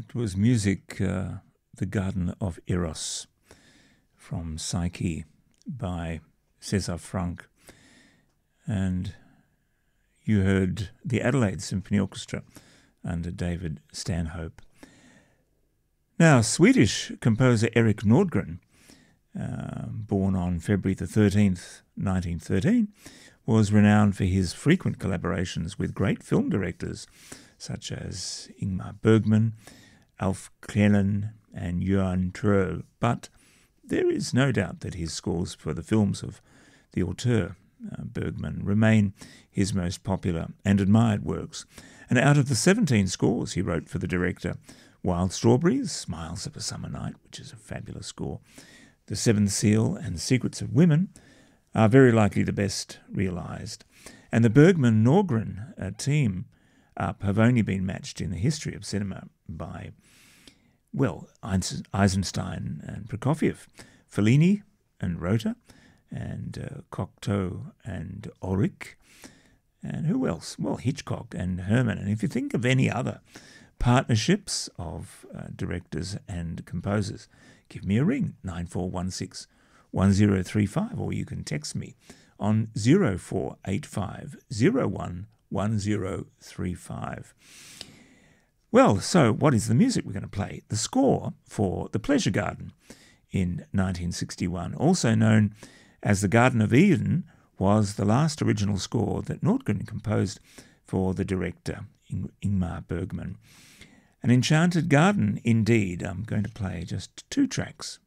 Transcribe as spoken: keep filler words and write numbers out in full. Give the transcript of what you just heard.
It was music, uh, The Garden of Eros from Psyche by César Franck. And you heard the Adelaide Symphony Orchestra under David Stanhope. Now, Swedish composer Erik Nordgren, uh, born on February the thirteenth, nineteen thirteen, was renowned for his frequent collaborations with great film directors such as Ingmar Bergman, Alf Kjellén and Johan Troell. But there is no doubt that his scores for the films of the auteur uh, Bergman remain his most popular and admired works. And out of the seventeen scores he wrote for the director, Wild Strawberries, Smiles of a Summer Night, which is a fabulous score, The Seventh Seal and Secrets of Women are very likely the best realised. And the Bergman-Nordgren uh, team up have only been matched in the history of cinema by, well, Eisenstein and Prokofiev, Fellini and Rota, and uh, Cocteau and Ulrich, and who else? Well, Hitchcock and Herman. And if you think of any other partnerships of uh, directors and composers, give me a ring, nine four one six one zero three five, or you can text me on zero four eight five zero one one zero three five. Well, so what is the music we're going to play? The score for The Pleasure Garden in nineteen sixty-one, also known as The Garden of Eden, was the last original score that Nordgren composed for the director, Ing- Ingmar Bergman. An enchanted garden indeed. I'm going to play just two tracks